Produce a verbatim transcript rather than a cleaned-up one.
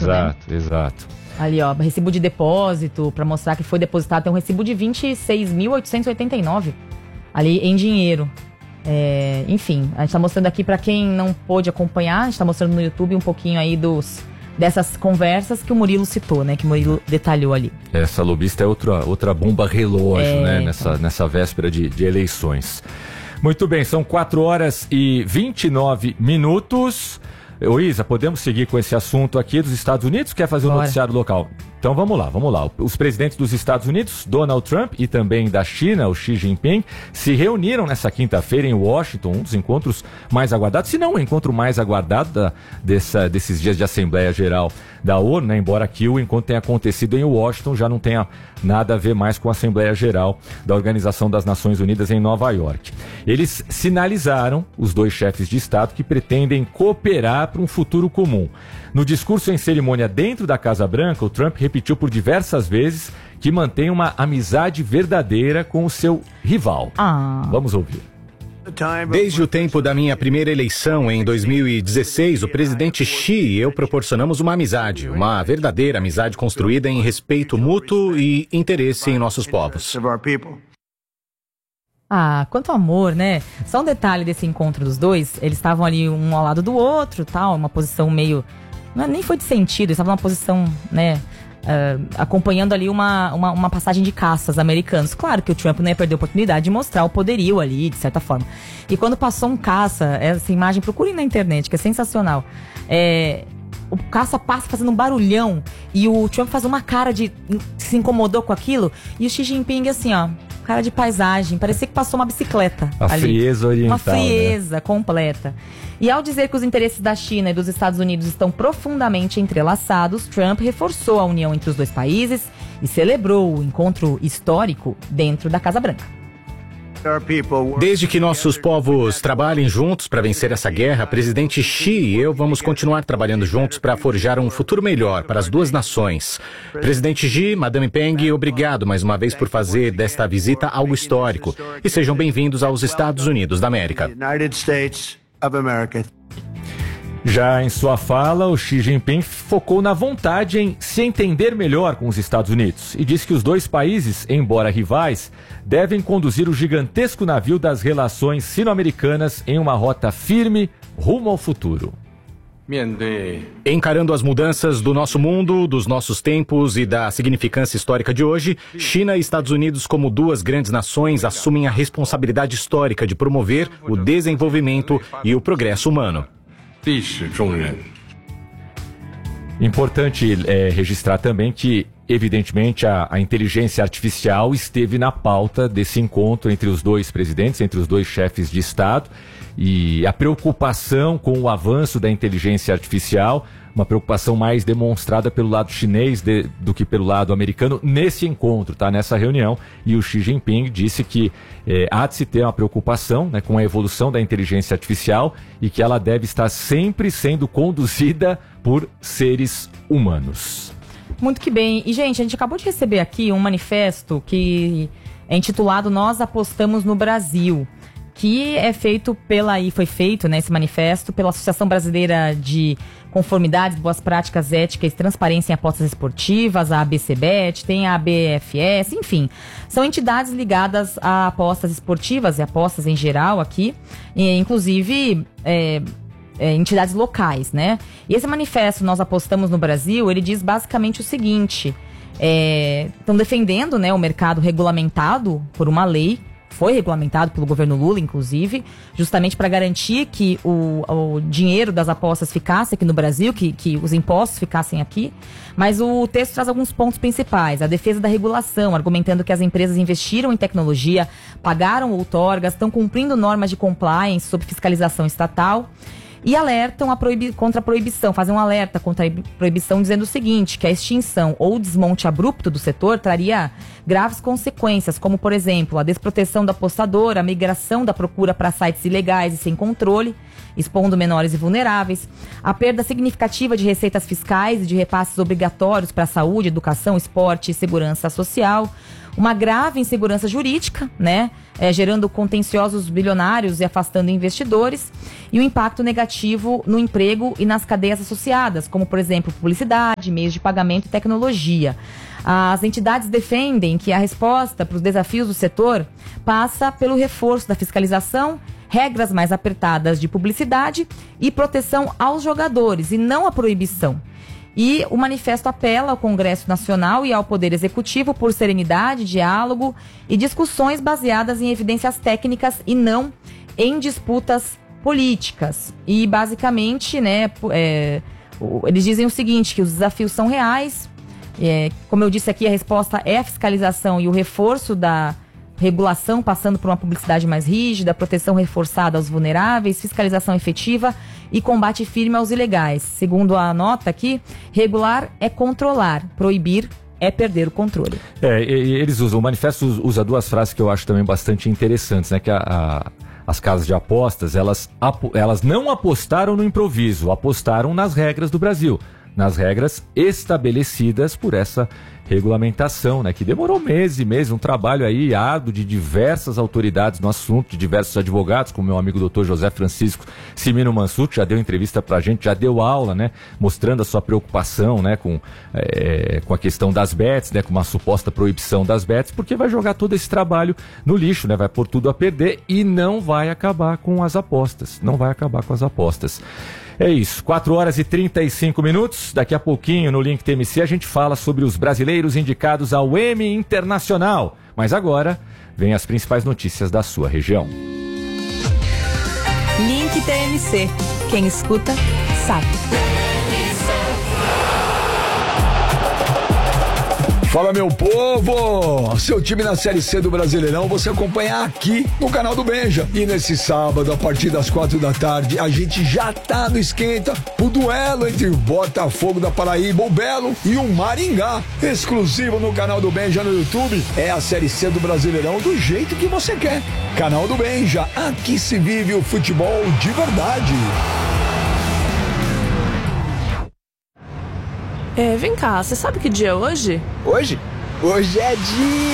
Exato, né? exato. Ali, ó, recibo de depósito, para mostrar que foi depositado, tem um recibo de vinte e seis mil oitocentos e oitenta e nove ali em dinheiro. É, enfim, a gente tá mostrando aqui para quem não pôde acompanhar, a gente tá mostrando no YouTube um pouquinho aí dos, dessas conversas que o Murilo citou, né? Que o Murilo detalhou ali. Essa lobista é outra, outra bomba relógio, é, né? Nessa, então. nessa véspera de, de eleições. Muito bem, são quatro horas e vinte e nove minutos. Ô Isa, podemos seguir com esse assunto aqui dos Estados Unidos? Quer fazer um Bora. noticiário local? Então vamos lá, vamos lá. Os presidentes dos Estados Unidos, Donald Trump, e também da China, o Xi Jinping, se reuniram nessa quinta-feira em Washington, um dos encontros mais aguardados, se não o encontro mais aguardado da, dessa, desses dias de Assembleia Geral da ONU, né? Embora aqui o encontro tenha acontecido em Washington, já não tenha nada a ver mais com a Assembleia Geral da Organização das Nações Unidas em Nova York. Eles sinalizaram, os dois chefes de Estado, que pretendem cooperar para um futuro comum. No discurso em cerimônia dentro da Casa Branca, o Trump repetiu por diversas vezes que mantém uma amizade verdadeira com o seu rival. Ah. Vamos ouvir. Desde o tempo da minha primeira eleição em dois mil e dezesseis, o presidente Xi e eu proporcionamos uma amizade, uma verdadeira amizade construída em respeito mútuo e interesse em nossos povos. Ah, quanto amor, né? Só um detalhe desse encontro dos dois, eles estavam ali um ao lado do outro, tal, uma posição meio... Não, nem foi de sentido, eles estavam numa posição, né, uh, acompanhando ali uma, uma, uma passagem de caças americanos. Claro que o Trump não ia perder a oportunidade de mostrar o poderio ali, de certa forma. E quando passou um caça, essa imagem, procurem na internet, que é sensacional. É... O caça passa fazendo um barulhão e o Trump faz uma cara de... se incomodou com aquilo. E o Xi Jinping assim, ó, cara de paisagem, parecia que passou uma bicicleta. A ali. frieza oriental, uma frieza, né? completa. E ao dizer que os interesses da China e dos Estados Unidos estão profundamente entrelaçados, Trump reforçou a união entre os dois países e celebrou o encontro histórico dentro da Casa Branca. Desde que nossos povos trabalhem juntos para vencer essa guerra, presidente Xi e eu vamos continuar trabalhando juntos para forjar um futuro melhor para as duas nações. Presidente Xi, Madame Peng, obrigado mais uma vez por fazer desta visita algo histórico. E sejam bem-vindos aos Estados Unidos da América. Já em sua fala, o Xi Jinping focou na vontade em se entender melhor com os Estados Unidos e disse que os dois países, embora rivais, devem conduzir o gigantesco navio das relações sino-americanas em uma rota firme rumo ao futuro. Encarando as mudanças do nosso mundo, dos nossos tempos e da significância histórica de hoje, China e Estados Unidos, como duas grandes nações, assumem a responsabilidade histórica de promover o desenvolvimento e o progresso humano. Importante é, registrar também que, evidentemente, a, a inteligência artificial esteve na pauta desse encontro entre os dois presidentes, entre os dois chefes de Estado, e a preocupação com o avanço da inteligência artificial, uma preocupação mais demonstrada pelo lado chinês de, do que pelo lado americano nesse encontro, tá? Nessa reunião. E o Xi Jinping disse que eh, há de se ter uma preocupação, né, com a evolução da inteligência artificial e que ela deve estar sempre sendo conduzida por seres humanos. Muito que bem. E, gente, a gente acabou de receber aqui um manifesto que é intitulado Nós Apostamos no Brasil, que é feito pela, e foi feito, né, esse manifesto, pela Associação Brasileira de Conformidades, Boas Práticas, Éticas e Transparência em Apostas Esportivas, a A B C Bet, tem a A B F S, enfim. São entidades ligadas a apostas esportivas e apostas em geral aqui, e, inclusive é, é, entidades locais, né? E esse manifesto Nós Apostamos no Brasil, ele diz basicamente o seguinte, estão é, defendendo, né, o mercado regulamentado por uma lei, foi regulamentado pelo governo Lula, inclusive, justamente para garantir que o, o dinheiro das apostas ficasse aqui no Brasil, que, que os impostos ficassem aqui. Mas o texto traz alguns pontos principais. A defesa da regulação, argumentando que as empresas investiram em tecnologia, pagaram outorgas, estão cumprindo normas de compliance sob fiscalização estatal. E alertam a proibi- contra a proibição, fazem um alerta contra a proibição dizendo o seguinte, que a extinção ou desmonte abrupto do setor traria graves consequências, como, por exemplo, a desproteção do apostador, a migração da procura para sites ilegais e sem controle, expondo menores e vulneráveis, a perda significativa de receitas fiscais e de repasses obrigatórios para a saúde, educação, esporte e segurança social, uma grave insegurança jurídica, né? é, gerando contenciosos bilionários e afastando investidores, e o impacto negativo no emprego e nas cadeias associadas, como, por exemplo, publicidade, meios de pagamento e tecnologia. As entidades defendem que a resposta para os desafios do setor passa pelo reforço da fiscalização, regras mais apertadas de publicidade e proteção aos jogadores, e não a proibição. E o manifesto apela ao Congresso Nacional e ao Poder Executivo por serenidade, diálogo e discussões baseadas em evidências técnicas e não em disputas políticas. E, basicamente, né, é, eles dizem o seguinte, que os desafios são reais. É, como eu disse aqui, a resposta é a fiscalização e o reforço da regulação, passando por uma publicidade mais rígida, proteção reforçada aos vulneráveis, fiscalização efetiva e combate firme aos ilegais. Segundo a nota aqui, regular é controlar, proibir é perder o controle. É, eles usam, o manifesto usa duas frases que eu acho também bastante interessantes, né? Que a, a, as casas de apostas, elas, elas não apostaram no improviso, apostaram nas regras do Brasil, nas regras estabelecidas por essa regulamentação, né, que demorou meses e meses, um trabalho aí árduo de diversas autoridades no assunto, de diversos advogados, como meu amigo doutor José Francisco Cimino Mansur, que já deu entrevista pra gente, já deu aula, né, mostrando a sua preocupação, né, com, é, com a questão das bets, né, com uma suposta proibição das bets, porque vai jogar todo esse trabalho no lixo, né, vai pôr tudo a perder e não vai acabar com as apostas, não vai acabar com as apostas. É isso, quatro horas e trinta e cinco minutos. Daqui a pouquinho no Link T M C a gente fala sobre os brasileiros indicados ao Emmy Internacional. Mas agora vem as principais notícias da sua região. Link T M C. Quem escuta, sabe. Fala, meu povo! Seu time na Série C do Brasileirão você acompanha aqui no canal do Benja. E nesse sábado, a partir das quatro da tarde, a gente já tá no esquenta o duelo entre o Botafogo da Paraíba, o Belo, e o Maringá. Exclusivo no canal do Benja no YouTube. É a Série C do Brasileirão do jeito que você quer. Canal do Benja, aqui se vive o futebol de verdade. É, vem cá, você sabe que dia é hoje? Hoje? Hoje é dia...